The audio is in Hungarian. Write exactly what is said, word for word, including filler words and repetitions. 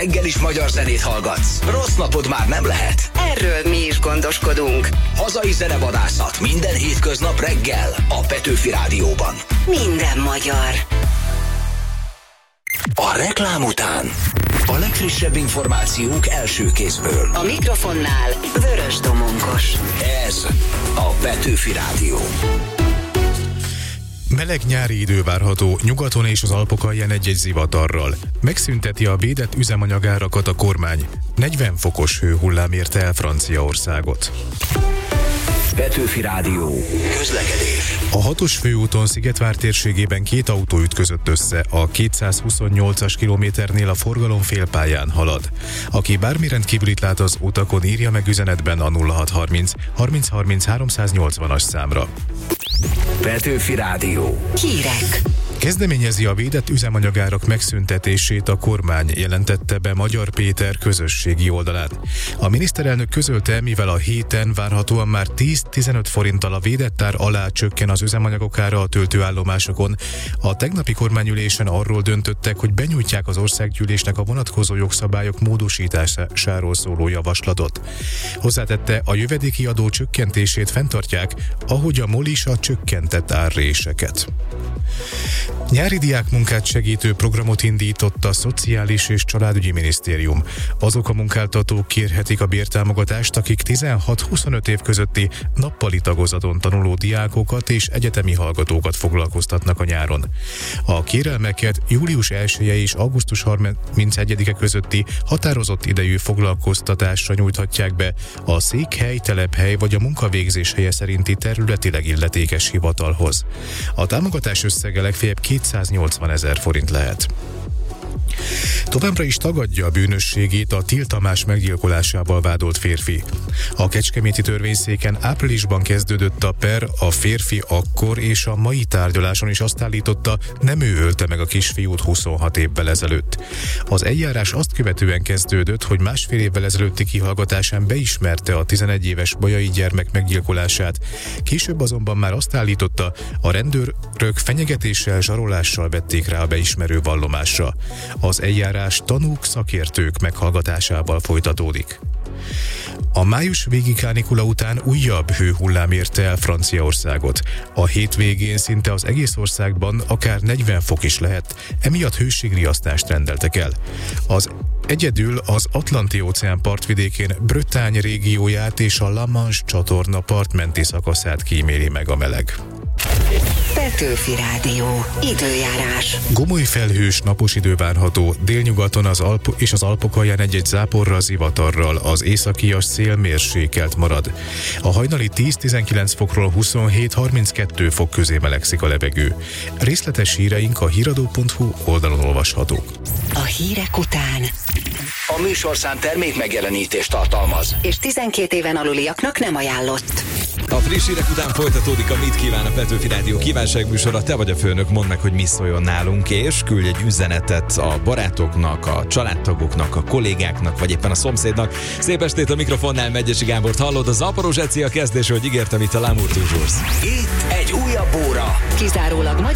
reggel is magyar zenét hallgatsz, rossz napod már nem lehet. Erről mi is gondoskodunk. Hazai zenevadászat minden hétköznap reggel a Petőfi Rádióban. Minden magyar. A reklám után a legfrissebb információk első kézből. A mikrofonnál Vörös Domonkos. Ez a Petőfi Rádió. Meleg nyári idő várható nyugaton és az Alpokalján egy-egy zivatarral. Megszünteti a védett üzemanyagárakat a kormány. negyven fokos hőhullám érte el Franciaországot. Petőfi Rádió. Közlekedés. A hatos főúton Szigetvár térségében két autó ütközött össze, a kétszázhuszonnyolcas kilométernél a forgalom félpályán halad. Aki bármi rendkívülit lát az utakon, írja meg üzenetben a nulla hatszázharminc harminc harminc háromszáznyolcvanas számra. Petőfi Rádió. Hírek. Kezdeményezi a védett üzemanyagárak megszüntetését a kormány, jelentette be Magyar Péter közösségi oldalán. A miniszterelnök közölte, mivel a héten várhatóan már tíz-tizenöt forinttal a védett ár alá csökken az üzemanyagok ára a töltőállomásokon, a tegnapi kormányülésen arról döntöttek, hogy benyújtják az országgyűlésnek a vonatkozó jogszabályok módosításáról szóló javaslatot. Hozzátette, a jövedéki adó csökkentését fenntartják, ahogy a MOL is a csökkentett árréseket. Nyári diákmunkát segítő programot indított a Szociális és Családügyi Minisztérium. Azok a munkáltatók kérhetik a bértámogatást, akik tizenhat-huszonöt év közötti nappali tagozaton tanuló diákokat és egyetemi hallgatókat foglalkoztatnak a nyáron. A kérelmeket július elseje és augusztus harmincegyedike közötti határozott idejű foglalkoztatásra nyújthatják be a székhely, telephely vagy a munkavégzés helye szerinti területileg illetékes hivatalhoz. A támogatás összege legfeljebb kétszáznyolcvan ezer forint lehet. Továbbra is tagadja a bűnösségét a Till Tamás meggyilkolásával vádolt férfi. A kecskeméti törvényszéken áprilisban kezdődött a per, a férfi akkor és a mai tárgyaláson is azt állította, nem ő ölte meg a kisfiút huszonhat évvel ezelőtt. Az eljárás azt követően kezdődött, hogy másfél évvel ezelőtti kihallgatásán beismerte a tizenegy éves bajai gyermek meggyilkolását. Később azonban már azt állította, a rendőrök fenyegetéssel, zsarolással vették rá a beismerő vallomásra. Az eljárás tanúk, szakértők meghallgatásával folytatódik. A május végi kánikula után újabb hőhullám érte el Franciaországot. A hétvégén szinte az egész országban akár negyven fok is lehet, emiatt hőségriasztást rendeltek el. Az egyedül az Atlanti-óceán partvidékén Bretagne régióját és a La Manche csatorna partmenti szakaszát kíméli meg a meleg. Petőfi Rádió. Időjárás. Gomoly felhős napos idő várható, délnyugaton az Alp és az Alpokalján egy-egy záporral, zivatarral, az északias szél mérsékelt marad. A hajnali tíz-tizenkilenc fokról huszonhét-harminckettő fok közé melegszik a levegő. Részletes híreink a híradó pont hu oldalon olvashatók. A hírek után. A műsorszám termék megjelenítést tartalmaz, És tizenkét éven aluliaknak nem ajánlott. A friss hírek után folytatódik a Mit kíván a Petőfi Rádió kívánságműsora. Te vagy a főnök, mondd meg, hogy mi szóljon nálunk, és küldj egy üzenetet a barátoknak, a családtagoknak, a kollégáknak, vagy éppen a szomszédnak. Szép estét, a mikrofonnál Megyesi Gábort hallod, a Zaporó Zseci a kezdés, hogy ígértem itt a L'amour toujours. itt egy újabb óra. Kizárólag